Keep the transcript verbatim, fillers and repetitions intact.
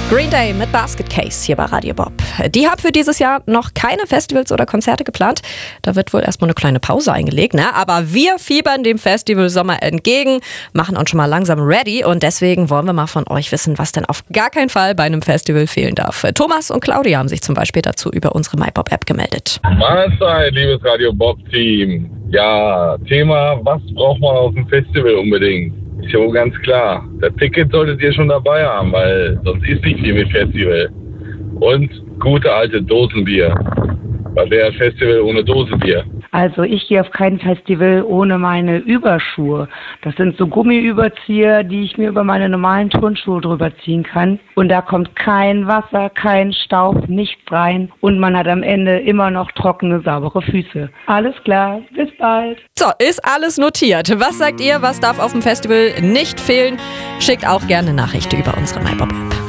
Green Day mit Basket Case hier bei Radio Bob. Die haben für dieses Jahr noch keine Festivals oder Konzerte geplant. Da wird wohl erstmal eine kleine Pause eingelegt, ne? Aber wir fiebern dem Festival Sommer entgegen, machen uns schon mal langsam ready und deswegen wollen wir mal von euch wissen, was denn auf gar keinen Fall bei einem Festival fehlen darf. Thomas und Claudia haben sich zum Beispiel dazu über unsere MyBob-App gemeldet. Mahlzeit, liebes Radio Bob-Team. Ja, Thema, was braucht man auf dem Festival unbedingt? Ist ja wohl ganz klar. Das Ticket solltet ihr schon dabei haben, weil sonst ist nicht viel mit Festival. Und gute alte Dosenbier. Was wäre ein Festival ohne Dosenbier? Also ich gehe auf kein Festival ohne meine Überschuhe. Das sind so Gummiüberzieher, die ich mir über meine normalen Turnschuhe drüber ziehen kann. Und da kommt kein Wasser, kein Staub, nichts rein. Und man hat am Ende immer noch trockene, saubere Füße. Alles klar, bis bald. So, ist alles notiert. Was sagt ihr, was darf auf dem Festival nicht fehlen? Schickt auch gerne Nachrichten über unsere MyBob-App.